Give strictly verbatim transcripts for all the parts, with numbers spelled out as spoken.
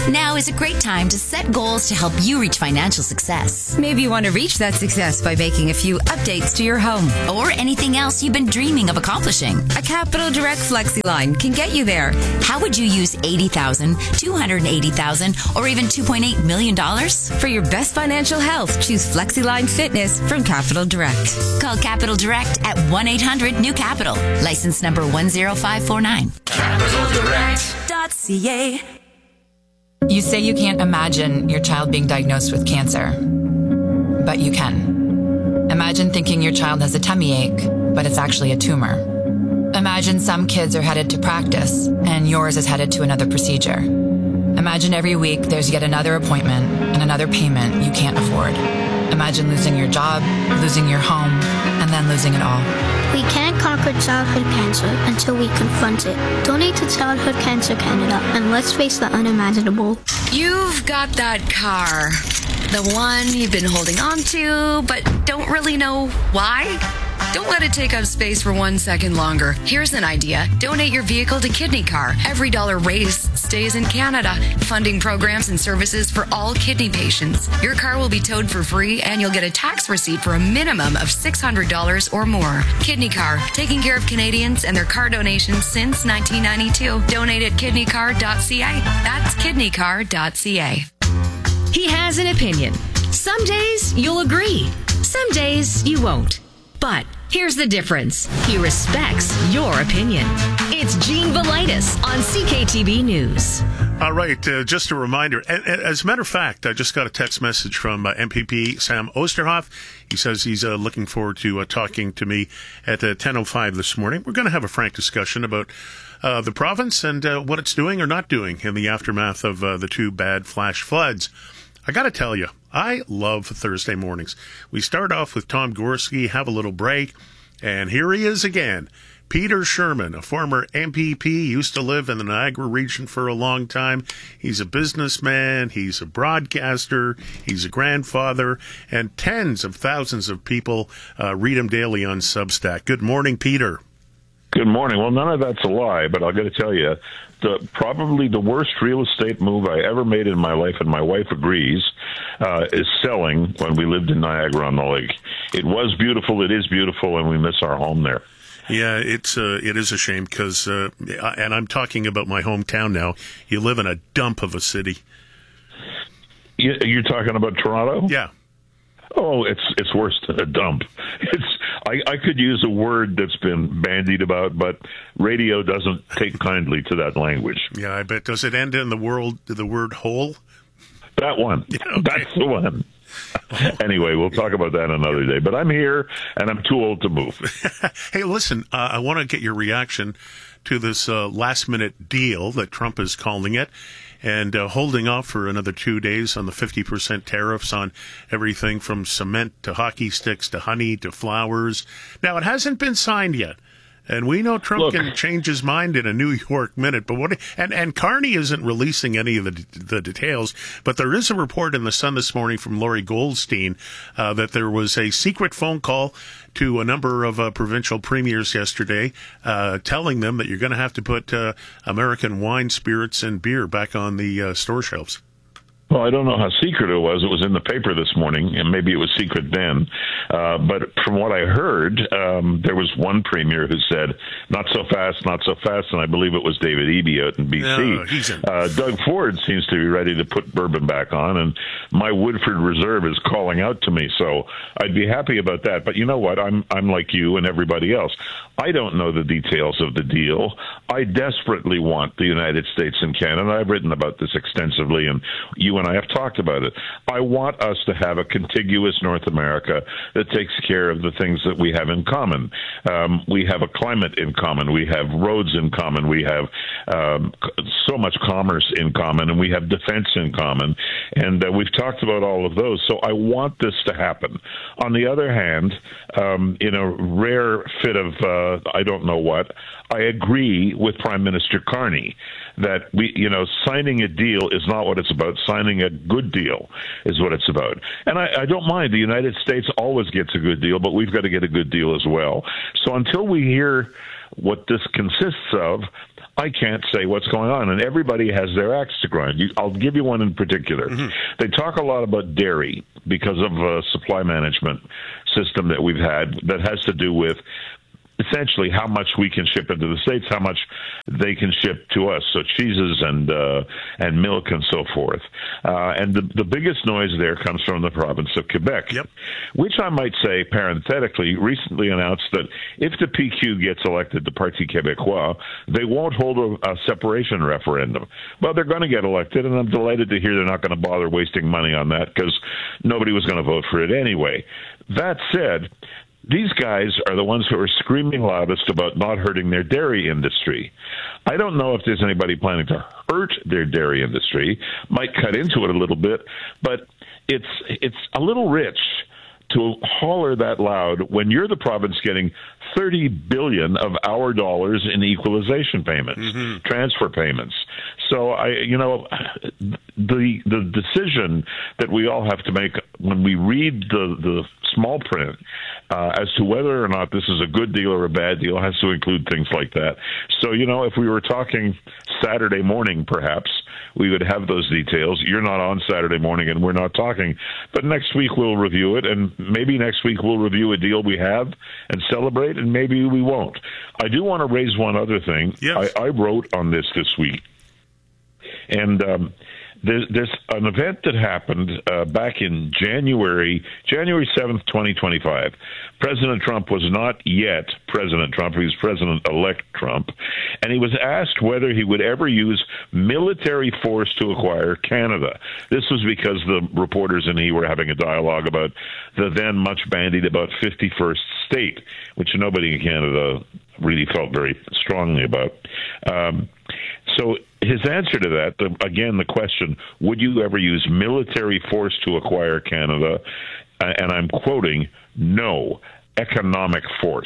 Now is a great time to set goals to help you reach financial success. Maybe you want to reach that success by making a few updates to your home. Or anything else you've been dreaming of accomplishing. A Capital Direct FlexiLine can get you there. How would you use eighty thousand dollars, two hundred eighty thousand dollars, or even two point eight million dollars? For your best financial health, choose FlexiLine Fitness from Capital Direct. Call Capital Direct at one eight hundred new capital. License number one zero five four nine. capital direct dot c a. You say you can't imagine your child being diagnosed with cancer, but you can. Imagine thinking your child has a tummy ache, but it's actually a tumor. Imagine some kids are headed to practice, and yours is headed to another procedure. Imagine every week there's yet another appointment and another payment you can't afford. Imagine losing your job, losing your home, and then losing it all. We can't conquer childhood cancer until we confront it. Donate to Childhood Cancer Canada, and let's face the unimaginable. You've got that car. The one you've been holding on to, but don't really know why? Don't let it take up space for one second longer. Here's an idea. Donate your vehicle to Kidney Car. Every dollar raised stays in Canada, funding programs and services for all kidney patients. Your car will be towed for free, and you'll get a tax receipt for a minimum of six hundred dollars or more. Kidney Car, taking care of Canadians and their car donations since nineteen ninety-two. Donate at kidney car dot c a. That's kidney car dot c a. He has an opinion. Some days you'll agree. Some days you won't. But here's the difference. He respects your opinion. It's Gene Velitis on C K T B News. All right, uh, just a reminder. As a matter of fact, I just got a text message from uh, M P P Sam Osterhoff. He says he's uh, looking forward to uh, talking to me at uh, ten oh five this morning. We're going to have a frank discussion about uh, the province and uh, what it's doing or not doing in the aftermath of uh, the two bad flash floods. I got to tell you, I love Thursday mornings. We start off with Tom Gorski, have a little break, and here he is again. Peter Sherman, a former M P P, used to live in the Niagara region for a long time. He's a businessman, he's a broadcaster, he's a grandfather, and tens of thousands of people uh, read him daily on Substack. Good morning, Peter. Good morning. Well, none of that's a lie, but I've got to tell you, the, probably the worst real estate move I ever made in my life, and my wife agrees, uh, is selling when we lived in Niagara-on-the-Lake. It was beautiful, it is beautiful, and we miss our home there. Yeah, it's uh, it is a shame because, uh, and I'm talking about my hometown now, you live in a dump of a city. You're talking about Toronto? Yeah. Oh, it's it's worse than a dump. It's I, I could use a word that's been bandied about, but radio doesn't take kindly to that language. Yeah, I bet. Does it end in the world the word hole? That one. Yeah, okay. That's the one. Anyway, we'll talk about that another day. But I'm here, and I'm too old to move. Hey, listen, uh, I want to get your reaction to this uh, last-minute deal that Trump is calling it, and uh, holding off for another two days on the fifty percent tariffs on everything from cement to hockey sticks to honey to flowers. Now, it hasn't been signed yet. And we know Trump Look, can change his mind in a New York minute, but what? And and Carney isn't releasing any of the the details. But there is a report in the Sun this morning from Lori Goldstein uh, that there was a secret phone call to a number of uh, provincial premiers yesterday, uh, telling them that you're going to have to put uh, American wine, spirits, and beer back on the uh, store shelves. Well, I don't know how secret it was. It was in the paper this morning, and maybe it was secret then. Uh, but from what I heard, um, there was one premier who said, not so fast, not so fast, and I believe it was David Eby out in B C. No, he's in. Uh, Doug Ford seems to be ready to put bourbon back on, and my Woodford Reserve is calling out to me, so I'd be happy about that. But you know what? I'm, I'm like you and everybody else. I don't know the details of the deal. I desperately want the United States and Canada. I've written about this extensively, and you and I have talked about it. I want us to have a contiguous North America that takes care of the things that we have in common. Um, we have a climate in common. We have roads in common. We have um, so much commerce in common, and we have defense in common. And uh, we've talked about all of those. So I want this to happen. On the other hand, um, in a rare fit of uh, I don't know what, I agree with Prime Minister Carney that we, you know, signing a deal is not what it's about. Signing a good deal is what it's about. And I, I don't mind. The United States always gets a good deal, but we've got to get a good deal as well. So until we hear what this consists of, I can't say what's going on. And everybody has their axe to grind. You, I'll give you one in particular. Mm-hmm. They talk a lot about dairy because of a supply management system that we've had that has to do with essentially how much we can ship into the States, how much they can ship to us, so cheeses and uh, and milk and so forth. Uh, and the, the biggest noise there comes from the province of Quebec, yep. which I might say, parenthetically, recently announced that if the P Q gets elected, the Parti Québécois, they won't hold a, a separation referendum. Well, they're going to get elected, and I'm delighted to hear they're not going to bother wasting money on that because nobody was going to vote for it anyway. That said, these guys are the ones who are screaming loudest about not hurting their dairy industry. I don't know if there's anybody planning to hurt their dairy industry, might cut into it a little bit, but it's it's a little rich to holler that loud when you're the province getting thirty billion dollars of our dollars in equalization payments, mm-hmm. transfer payments. So, I, you know, the the decision that we all have to make when we read the, the small print uh, as to whether or not this is a good deal or a bad deal has to include things like that. So, you know, if we were talking Saturday morning, perhaps, we would have those details. You're not on Saturday morning and we're not talking. But next week we'll review it, and maybe next week we'll review a deal we have and celebrate, and maybe we won't. I do want to raise one other thing. Yes. I, I wrote on this this week. And um, there's, there's an event that happened uh, back in January, January seventh, twenty twenty-five. President Trump was not yet President Trump. He was President-elect Trump. And he was asked whether he would ever use military force to acquire Canada. This was because the reporters and he were having a dialogue about the then much bandied about fifty-first state, which nobody in Canada really felt very strongly about. Um, so his answer to that, the, again, the question, would you ever use military force to acquire Canada? Uh, and I'm quoting, no, economic force.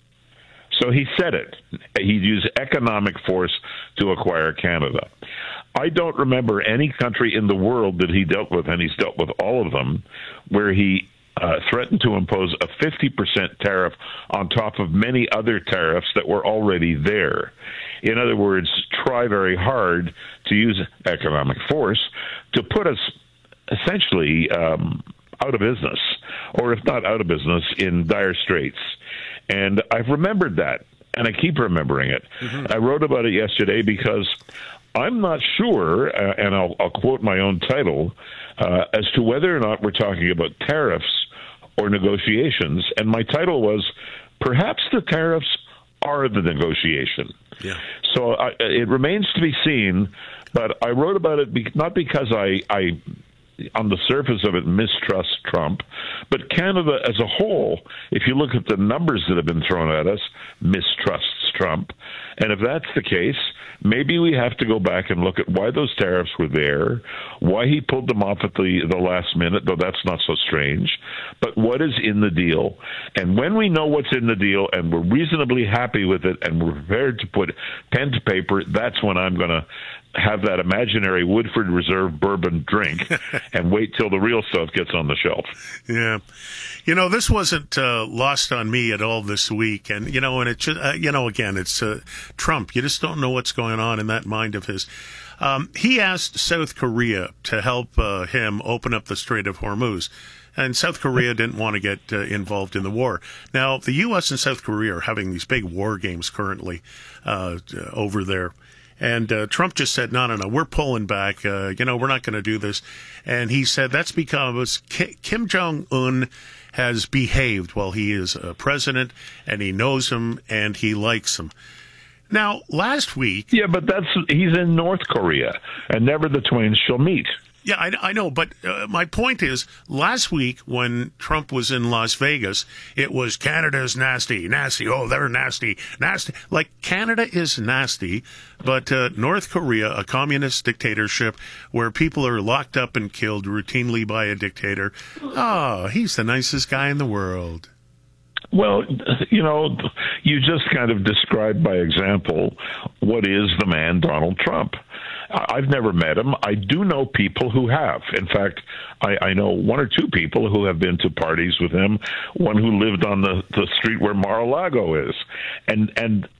So he said it. He'd use economic force to acquire Canada. I don't remember any country in the world that he dealt with, and he's dealt with all of them, where he Uh, threatened to impose a fifty percent tariff on top of many other tariffs that were already there. In other words, try very hard to use economic force to put us essentially um, out of business, or if not out of business, in dire straits. And I've remembered that, and I keep remembering it. Mm-hmm. I wrote about it yesterday because I'm not sure, uh, and I'll, I'll quote my own title, uh, as to whether or not we're talking about tariffs or negotiations. And my title was, perhaps the tariffs are the negotiation. Yeah. So I, it remains to be seen, but I wrote about it be, not because I, I, on the surface of it, mistrust Trump, but Canada as a whole, if you look at the numbers that have been thrown at us, mistrusts Trump. And if that's the case, maybe we have to go back and look at why those tariffs were there, why he pulled them off at the, the last minute, though that's not so strange, but what is in the deal. And when we know what's in the deal and we're reasonably happy with it and we're prepared to put pen to paper, that's when I'm going to have that imaginary Woodford Reserve bourbon drink and wait till the real stuff gets on the shelf. Yeah. You know, this wasn't uh, lost on me at all this week. And, you know, and it just, uh, you know, again, it's uh, Trump. You just don't know what's going on in that mind of his. Um, he asked South Korea to help uh, him open up the Strait of Hormuz. And South Korea didn't want to get uh, involved in the war. Now, the U S and South Korea are having these big war games currently uh, over there. And uh, Trump just said, no, no, no, we're pulling back. Uh, you know, we're not going to do this. And he said that's because Kim Jong-un has behaved while he is uh, president, and he knows him, and he likes him. Now, last week... Yeah, but that's he's in North Korea, and never the twain shall meet. Yeah, I, I know, but uh, my point is, last week when Trump was in Las Vegas, it was Canada's nasty, nasty, oh, they're nasty, nasty. Like, Canada is nasty, but uh, North Korea, a communist dictatorship where people are locked up and killed routinely by a dictator, oh, he's the nicest guy in the world. Well, you know, you just kind of described by example what is the man Donald Trump. I've never met him. I do know people who have. In fact, I, I know one or two people who have been to parties with him, one who lived on the, the street where Mar-a-Lago is. And and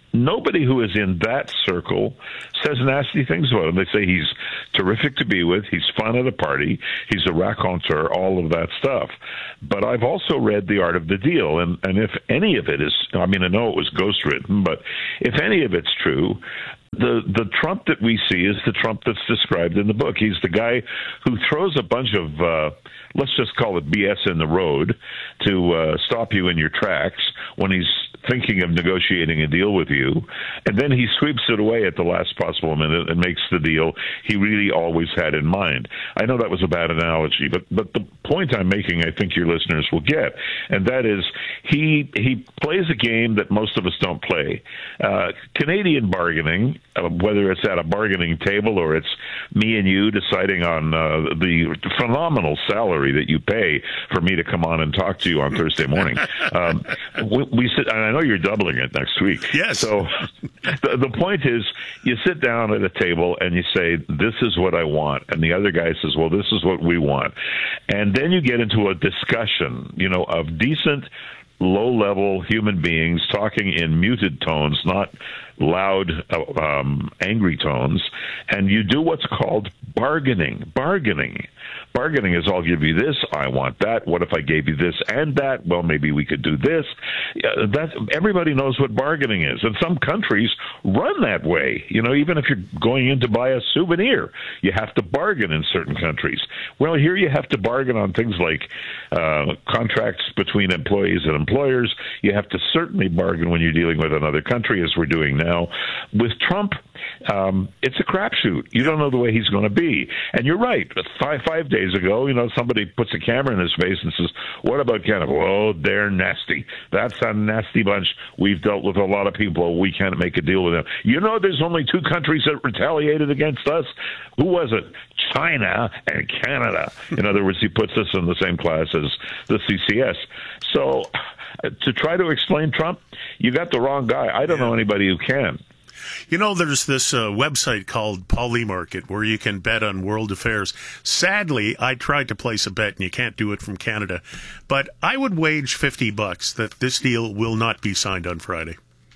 nobody who is in that circle says nasty things about him. They say he's terrific to be with, he's fun at a party, he's a raconteur, all of that stuff. But I've also read The Art of the Deal, and, and if any of it is, I mean, I know it was ghostwritten, but if any of it's true, the the Trump that we see is the Trump that's described in the book. He's the guy who throws a bunch of, uh, let's just call it B S in the road to uh, stop you in your tracks when he's thinking of negotiating a deal with you, and then he sweeps it away at the last possible minute and makes the deal he really always had in mind. I know that was a bad analogy, but but the point I'm making, I think your listeners will get, and that is he he plays a game that most of us don't play. Uh, Canadian bargaining, uh, whether it's at a bargaining table or it's me and you deciding on uh, the phenomenal salary that you pay for me to come on and talk to you on Thursday morning. Um, we, we sit, and I know you're doubling it next week. Yes. So the, the point is, you sit down at a table and you say, this is what I want. And the other guy says, well, this is what we want. And then you get into a discussion, you know, of decent, low-level human beings talking in muted tones, not loud, um, angry tones, and you do what's called bargaining. Bargaining. Bargaining is, I'll give you this, I want that. What if I gave you this and that? Well, maybe we could do this. Yeah, that, everybody knows what bargaining is, and some countries run that way. You know, even if you're going in to buy a souvenir, you have to bargain in certain countries. Well, here you have to bargain on things like uh, contracts between employees and employers. You have to certainly bargain when you're dealing with another country, as we're doing now. With Trump, um, it's a crapshoot. You don't know the way he's going to be. And you're right. Five, five days ago, you know, somebody puts a camera in his face and says, what about Canada? Oh, they're nasty. That's a nasty bunch. We've dealt with a lot of people. We can't make a deal with them. You know, there's only two countries that retaliated against us. Who was it? China and Canada. In other words, he puts us in the same class as the C C S. So uh, to try to explain Trump, you got the wrong guy. I don't yeah. know anybody who can. You know, there's this uh, website called Polymarket where you can bet on world affairs. Sadly, I tried to place a bet, and you can't do it from Canada. But I would wage fifty bucks that this deal will not be signed on Friday.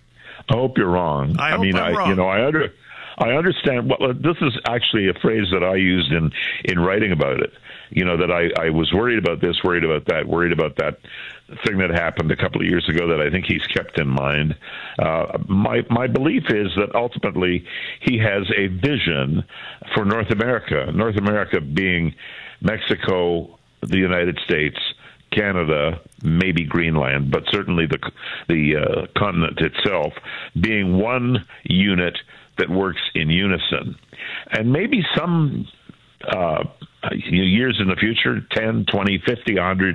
I hope you're wrong. I, I hope mean, I'm I, wrong. you know, I under, I understand. Well, this is actually a phrase that I used in, in writing about it. You know, that I, I was worried about this, worried about that, worried about that thing that happened a couple of years ago that I think he's kept in mind. Uh, my my belief is that ultimately he has a vision for North America, North America being Mexico, the United States, Canada, maybe Greenland, but certainly the the uh, continent itself being one unit that works in unison. And maybe some uh, years in the future, ten, twenty, fifty, one hundred,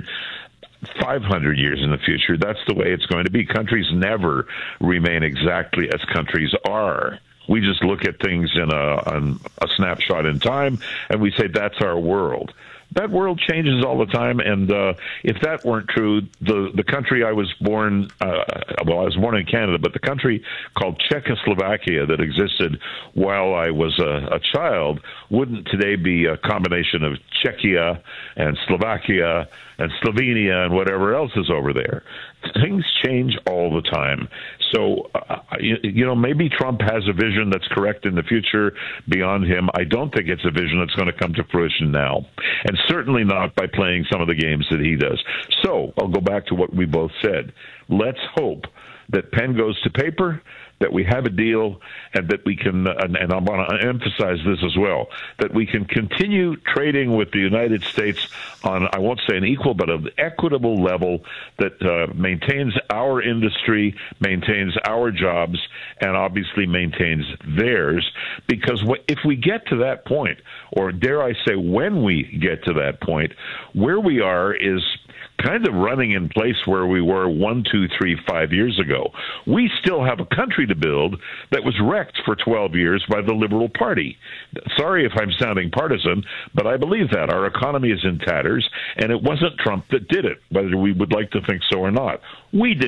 five hundred years in the future, that's the way it's going to be. Countries never remain exactly as countries are. We just look at things in a, in a snapshot in time, and we say that's our world. That world changes all the time, and uh, if that weren't true, the, the country I was born, uh, well, I was born in Canada, but the country called Czechoslovakia that existed while I was a, a child wouldn't today be a combination of Czechia and Slovakia and Slovenia and whatever else is over there. Things change all the time. So, uh, you, you know, maybe Trump has a vision that's correct in the future beyond him. I don't think it's a vision that's going to come to fruition now, and certainly not by playing some of the games that he does. So I'll go back to what we both said. Let's hope that pen goes to paper, that we have a deal, and that we can, and, and I want to emphasize this as well, that we can continue trading with the United States on, I won't say an equal, but an equitable level that uh, maintains our industry, maintains our jobs, and obviously maintains theirs. Because if we get to that point, or dare I say when we get to that point, where we are is kind of running in place where we were one, two, three, five years ago. We still have a country to build that was wrecked for twelve years by the Liberal Party. Sorry if I'm sounding partisan, but I believe that. Our economy is in tatters, and it wasn't Trump that did it, whether we would like to think so or not. We did it.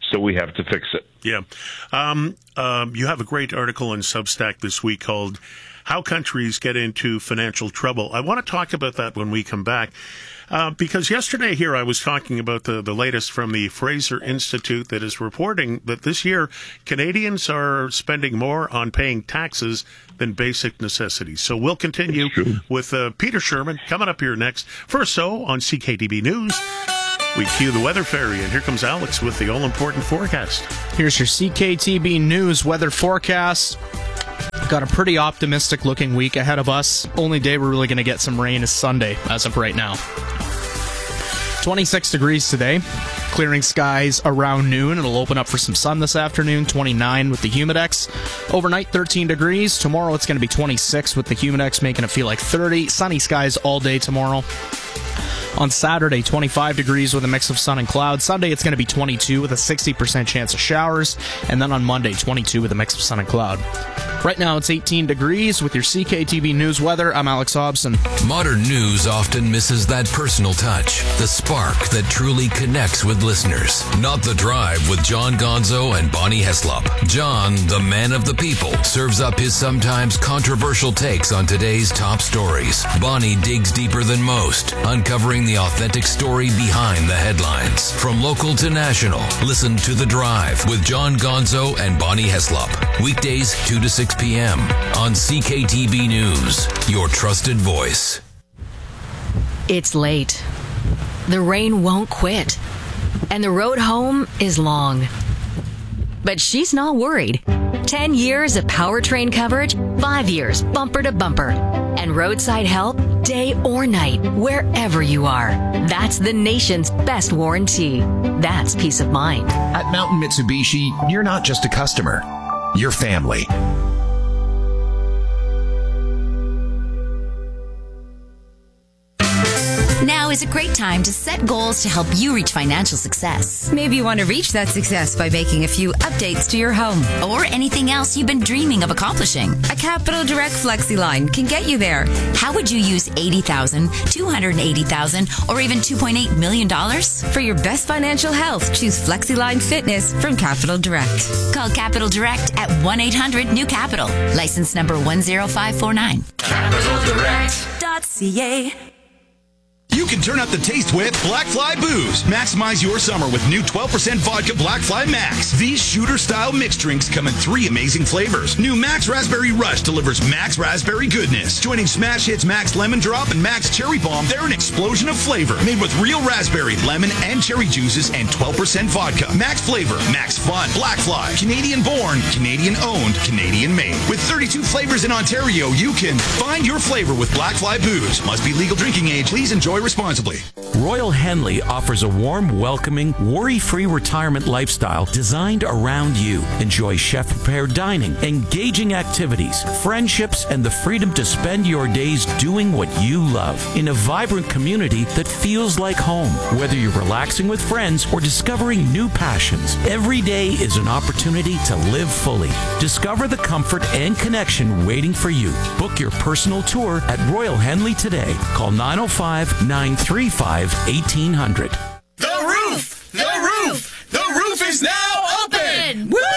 so we have to fix it. Yeah. Um, um, you have a great article in Substack this week called How Countries Get Into Financial Trouble. I want to talk about that when we come back. Uh, because yesterday here I was talking about the, the latest from the Fraser Institute that is reporting that this year Canadians are spending more on paying taxes than basic necessities. So we'll continue with uh, Peter Sherman coming up here next. First, so on C K T B News, we cue the weather fairy, and here comes Alex with the all-important forecast. Here's your C K T B News weather forecast. Got a pretty optimistic looking week ahead of us. Only day we're really going to get some rain is Sunday, as of right now. twenty-six degrees today. Clearing skies around noon. It'll open up for some sun this afternoon. twenty-nine with the Humidex. Overnight, thirteen degrees. Tomorrow it's going to be twenty-six with the Humidex, making it feel like thirty. Sunny skies all day tomorrow. On Saturday, twenty-five degrees with a mix of sun and clouds. Sunday, it's going to be twenty-two with a sixty percent chance of showers. And then on Monday, twenty-two with a mix of sun and cloud. Right now, it's eighteen degrees with your C K T V News weather. I'm Alex Hobson. Modern news often misses that personal touch, the spark that truly connects with listeners. Not The Drive with John Gonzo and Bonnie Heslop. John, the man of the people, serves up his sometimes controversial takes on today's top stories. Bonnie digs deeper than most, uncovering the authentic story behind the headlines. From local to national, listen to The Drive with John Gonzo and Bonnie Heslop. Weekdays two to six p.m. on C K T B News, your trusted voice. It's late. The rain won't quit. And the road home is long. But she's not worried. Ten years of powertrain coverage, five years bumper to bumper. And roadside help day or night, wherever you are. That's the nation's best warranty. That's peace of mind. At Mountain Mitsubishi, you're not just a customer. You're family. Now is a great time to set goals to help you reach financial success. Maybe you want to reach that success by making a few updates to your home. Or anything else you've been dreaming of accomplishing. A Capital Direct Flexi line can get you there. How would you use eighty thousand dollars, two hundred eighty thousand dollars, or even two point eight million dollars? For your best financial health, choose Flexi Line Fitness from Capital Direct. Call Capital Direct at one eight hundred new capital. License number one zero five four nine. Capital Direct dot C A. You can turn up the taste with Black Fly Booze. Maximize your summer with new twelve percent vodka Black Fly Max. These shooter-style mixed drinks come in three amazing flavors. New Max Raspberry Rush delivers Max Raspberry goodness. Joining smash hits Max Lemon Drop and Max Cherry Bomb, they're an explosion of flavor. Made with real raspberry, lemon, and cherry juices and twelve percent vodka. Max Flavor, Max Fun, Black Fly. Canadian-born, Canadian-owned, Canadian-made. With thirty-two flavors in Ontario, you can find your flavor with Black Fly Booze. Must be legal drinking age. Please enjoy responsibly. Royal Henley offers a warm, welcoming, worry-free retirement lifestyle designed around you. Enjoy chef-prepared dining, engaging activities, friendships, and the freedom to spend your days doing what you love in a vibrant community that feels like home. Whether you're relaxing with friends or discovering new passions, every day is an opportunity to live fully. Discover the comfort and connection waiting for you. Book your personal tour at Royal Henley today. Call nine oh five, nine three five, eighteen hundred. The roof! The roof! The roof is now open! Woo!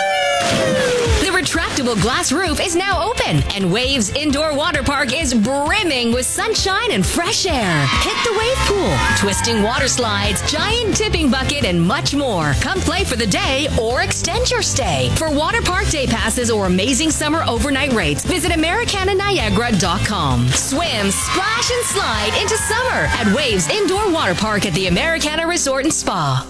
The retractable glass roof is now open, and Waves Indoor Water Park is brimming with sunshine and fresh air. Hit the wave pool, twisting water slides, giant tipping bucket, and much more. Come play for the day or extend your stay. For water park day passes or amazing summer overnight rates, visit Americana Niagara dot com. Swim, splash, and slide into summer at Waves Indoor Water Park at the Americana Resort and Spa.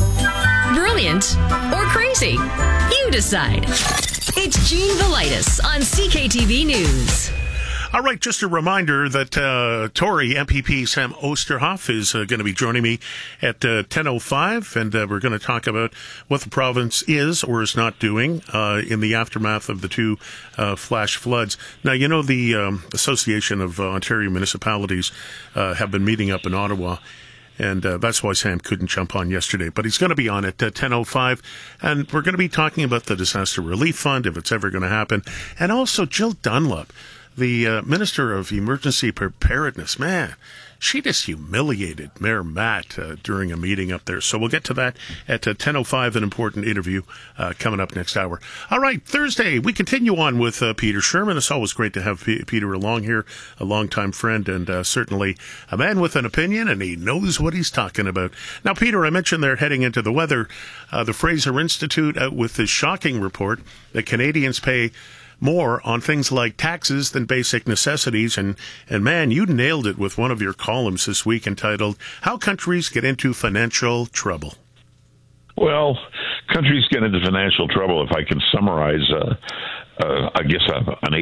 Brilliant or crazy? You decide. It's Gene Velitis on C K T V News. All right, just a reminder that uh, Tory M P P Sam Oosterhoff is uh, going to be joining me at uh, ten oh five, and uh, we're going to talk about what the province is or is not doing uh, in the aftermath of the two uh, flash floods. Now, you know, the um, Association of uh, Ontario Municipalities uh, have been meeting up in Ottawa, and uh, that's why Sam couldn't jump on yesterday. But he's going to be on at uh, ten oh five, and we're going to be talking about the Disaster Relief Fund, if it's ever going to happen, and also Jill Dunlop. the uh, Minister of Emergency Preparedness, man, she just humiliated Mayor Matt uh, during a meeting up there. So we'll get to that at uh, ten oh five, an important interview uh, coming up next hour. All right, Thursday, we continue on with uh, Peter Sherman. It's always great to have P- Peter along here, a longtime friend and uh, certainly a man with an opinion, and he knows what he's talking about. Now, Peter, I mentioned they're heading into the weather. Uh, the Fraser Institute out with this shocking report that Canadians pay more on things like taxes than basic necessities. And, and man, you nailed it with one of your columns this week entitled, How Countries Get into Financial Trouble. Well, countries get into financial trouble, if I can summarize, uh, uh, I guess, uh, an